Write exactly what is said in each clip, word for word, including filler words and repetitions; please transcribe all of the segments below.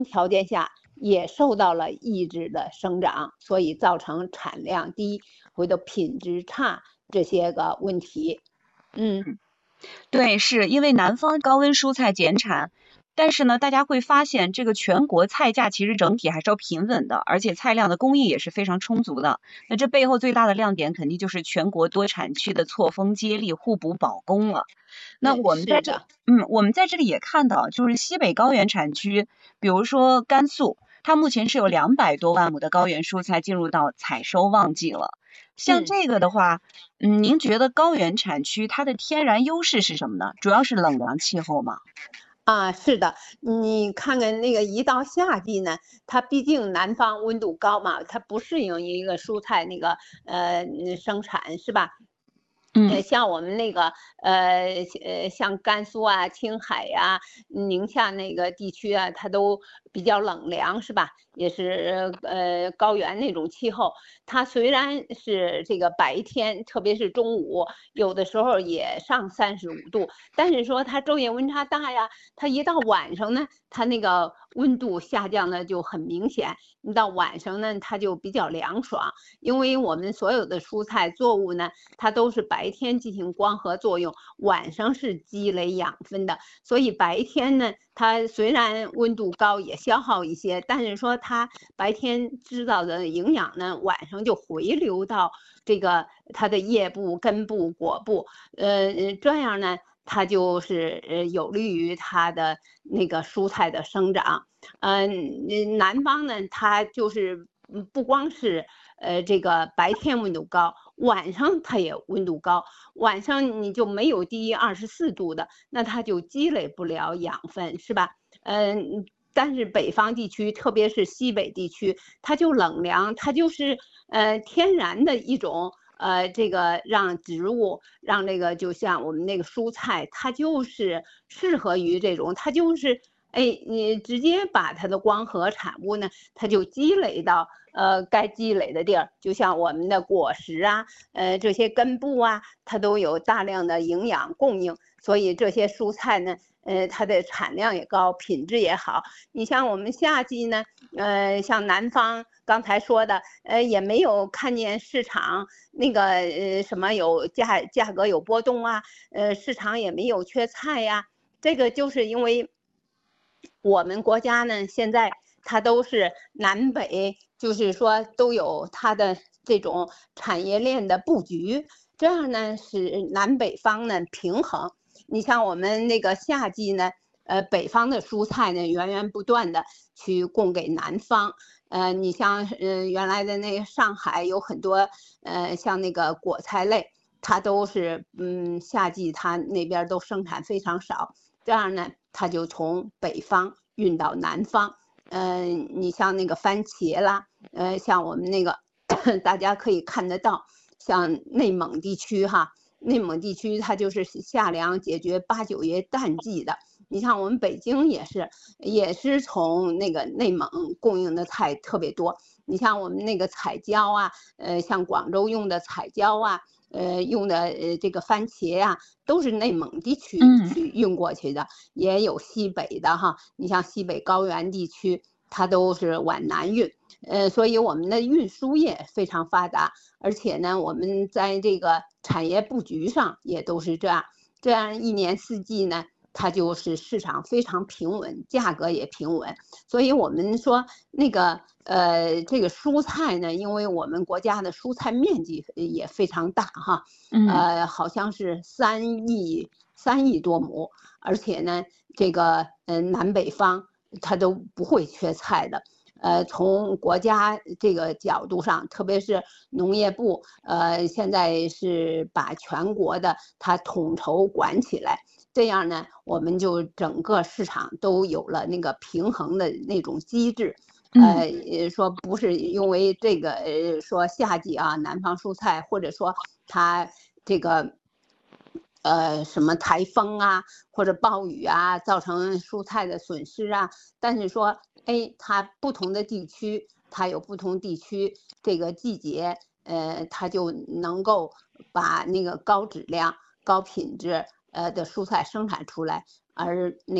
条件下也受到了抑制的生长，所以造成产量低，回头品质差这些个问题。嗯， 对，是因为南方高温蔬菜减产，但是呢，大家会发现这个全国菜价其实整体还是要平稳的，而且菜量的供应也是非常充足的。那这背后最大的亮点肯定就是全国多产区的错峰接力、互补保供了。那我们在这，嗯，我们在这里也看到，就是西北高原产区，比如说甘肃，它目前是有两百多万亩的高原蔬菜进入到采收旺季了。像这个的话，嗯，您觉得高原产区它的天然优势是什么呢？主要是冷凉气候吗？ 啊，是的，你看看那个一到夏季呢，它毕竟南方温度高嘛，它不适应一个蔬菜那个呃生产，是吧？呃， 嗯像我们那个呃呃，像甘肃啊、青海呀、宁夏那个地区啊，它都比较冷凉，是吧？也是呃高原那种气候。它虽然是这个白天，特别是中午，有的时候也上三十五度，但是说它昼夜温差大呀，它一到晚上呢，它那个温度下降的就很明显。你到晚上呢，它就比较凉爽，因为我们所有的蔬菜作物呢。它都是白天进行光合作用，晚上是积累养分的。所以白天呢，它虽然温度高也消耗一些，但是说它白天制造的营养呢，晚上就回流到这个它的叶部、根部、果部，呃，这样呢，它就是呃有利于它的那个蔬菜的生长。嗯，南方呢，它就是不光是呃这个白天温度高，晚上它也温度高，晚上你就没有低于二十四度的，那它就积累不了养分，是吧？嗯。但是北方地区，特别是西北地区，它就冷凉，它就是呃天然的一种呃这个让植物让这个就像我们那个蔬菜，它就是适合于这种，它就是哎你直接把它的光合产物呢，它就积累到呃该积累的地儿，就像我们的果实啊，呃这些根部啊，它都有大量的营养供应，所以这些蔬菜呢，呃它的产量也高，品质也好。你像我们夏季呢，呃像南方刚才说的，呃也没有看见市场那个呃什么有价价格有波动啊，呃市场也没有缺菜呀，这个就是因为。我们国家呢，现在它都是南北，就是说都有它的这种产业链的布局，这样呢使南北方呢平衡。你像我们那个夏季呢，呃，北方的蔬菜呢源源不断的去供给南方。呃，你像呃原来的那个上海有很多呃像那个果菜类，它都是嗯夏季它那边都生产非常少，这样呢。它就从北方运到南方。嗯、呃，你像那个番茄啦，呃，像我们那个大家可以看得到，像内蒙地区哈，内蒙地区它就是夏粮解决八九月淡季的。你像我们北京也是，也是从那个内蒙供应的菜特别多。你像我们那个彩椒啊，呃，像广州用的彩椒啊，呃，用的呃这个番茄呀、啊，都是内蒙地区去运过去的，也有西北的哈。你像西北高原地区，它都是往南运，呃，所以我们的运输业非常发达，而且呢，我们在这个产业布局上也都是这样，这样一年四季呢。它就是市场非常平稳，价格也平稳，所以我们说那个呃这个蔬菜呢，因为我们国家的蔬菜面积也非常大哈，呃好像是三亿三亿多亩，而且呢这个呃南北方它都不会缺菜的。呃，从国家这个角度上，特别是农业部，呃，现在是把全国的它统筹管起来，这样呢，我们就整个市场都有了那个平衡的那种机制。呃，说不是因为这个，呃，说夏季啊，南方蔬菜，或者说它这个。呃，什么台风啊，或者暴雨啊，造成蔬菜的损失啊。但是说，哎，它不同的地区，它有不同地区这个季节，呃，它就能够把那个高质量、高品质呃的蔬菜生产出来，而那个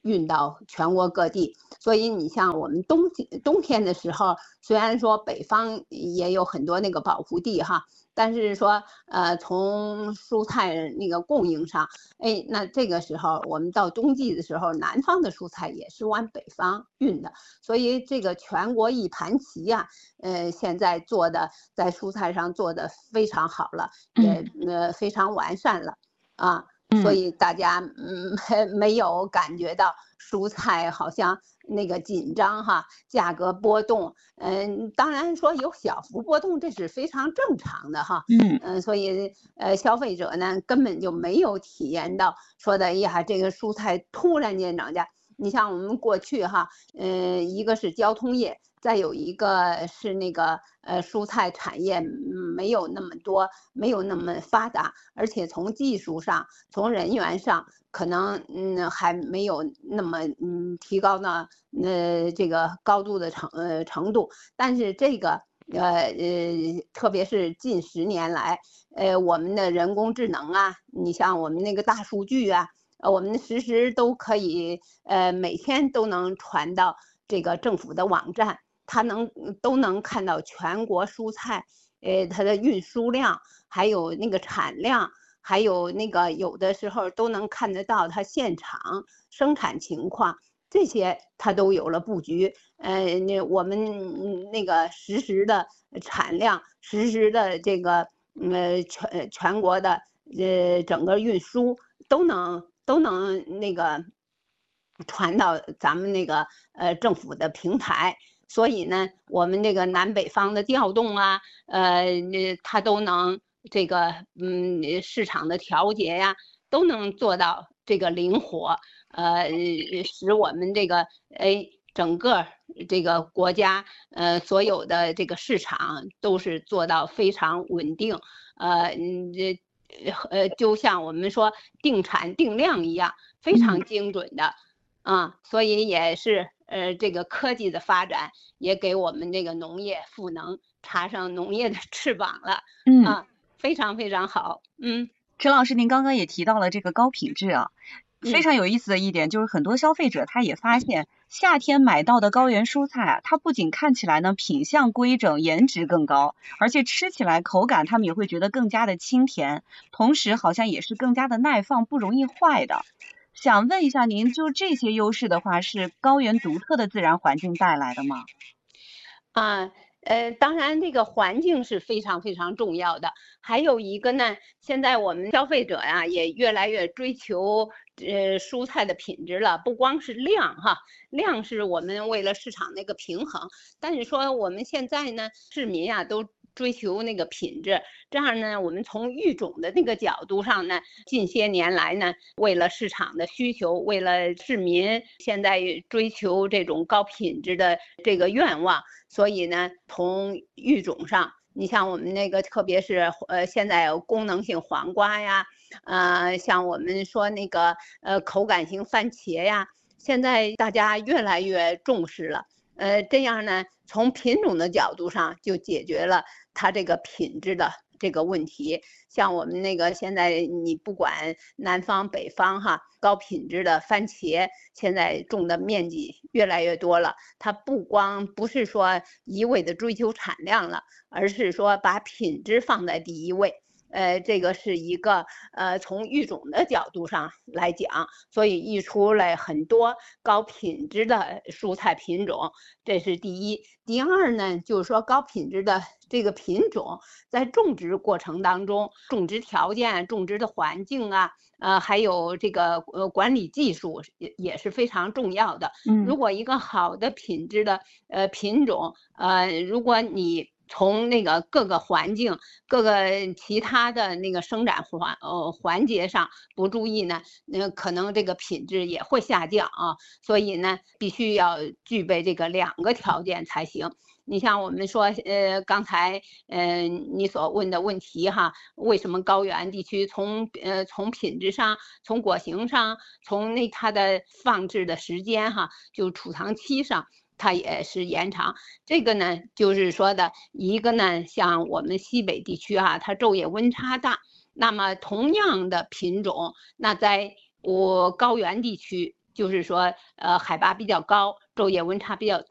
运到全国各地。所以你像我们冬冬天的时候，虽然说北方也有很多那个保护地哈，但是说呃从蔬菜那个供应上，哎，那这个时候我们到冬季的时候，南方的蔬菜也是往北方运的，所以这个全国一盘棋呀、啊，呃，现在做的在蔬菜上做的非常好了，也呃非常完善了啊。所以大家嗯没有感觉到蔬菜好像那个紧张哈，价格波动，嗯，当然说有小幅波动，这是非常正常的哈，嗯、呃，所以呃消费者呢根本就没有体验到说的哎呀这个蔬菜突然间涨价。你像我们过去哈，嗯、呃，一个是交通业。再有一个是那个呃蔬菜产业没有那么多，没有那么发达，而且从技术上、从人员上，可能嗯还没有那么嗯提高到呃这个高度的程呃程度。但是这个呃呃，特别是近十年来，呃我们的人工智能啊，你像我们那个大数据啊，呃我们实时都可以呃每天都能传到这个政府的网站。它能都能看到全国蔬菜，呃，它的运输量，还有那个产量，还有那个有的时候都能看得到它现场生产情况，这些它都有了布局。呃，那我们那个实时的产量，实时的这个呃全全国的呃整个运输都能都能那个传到咱们那个呃政府的平台。所以呢，我们这个南北方的调动啊，呃，它都能这个嗯市场的调节呀，都能做到这个灵活，呃，使我们这个哎整个这个国家呃所有的这个市场都是做到非常稳定，呃嗯这呃就像我们说定产定量一样，非常精准的。啊，所以也是呃，这个科技的发展也给我们这个农业赋能，插上农业的翅膀了。嗯，啊，非常非常好。嗯， 陈老师，您刚刚也提到了这个高品质啊，非常有意思的一点就是很多消费者他也发现，夏天买到的高原蔬菜啊，它不仅看起来呢品相规整，颜值更高，而且吃起来口感他们也会觉得更加的清甜，同时好像也是更加的耐放，不容易坏的。想问一下您，就这些优势的话，是高原独特的自然环境带来的吗？ 啊，呃，当然这个环境是非常非常重要的。还有一个呢，现在我们消费者呀、啊、也越来越追求呃蔬菜的品质了，不光是量哈，量是我们为了市场那个平衡，但是说我们现在呢，市民啊都追求那个品质，这样呢，我们从育种的那个角度上呢，近些年来呢，为了市场的需求，为了市民现在追求这种高品质的这个愿望，所以呢，从育种上，你像我们那个，特别是呃，现在有功能性黄瓜呀，呃，像我们说那个呃口感型番茄呀，现在大家越来越重视了。呃，这样呢，从品种的角度上就解决了它这个品质的这个问题。像我们那个现在你不管南方北方哈，高品质的番茄现在种的面积越来越多了。它不光不是说一味的追求产量了，而是说把品质放在第一位。呃，这个是一个呃从育种的角度上来讲，所以育出来很多高品质的蔬菜品种，这是第一。第二呢，就是说高品质的这个品种在种植过程当中，种植条件、种植的环境啊，呃，还有这个呃管理技术也也是非常重要的。如果一个好的品质的呃品种，呃，如果你从那个各个环境、各个其他的那个生长环呃环节上不注意呢，那可能这个品质也会下降啊。所以呢，必须要具备这个两个条件才行。你像我们说，呃，刚才呃你所问的问题哈，为什么高原地区从呃从品质上、从果形上、从那它的放置的时间哈，就储藏期上。它也是延长，这个呢，就是说的一个呢，像我们西北地区啊，它昼夜温差大，那么同样的品种，那在我高原地区就是说呃海拔比较高，昼夜温差比较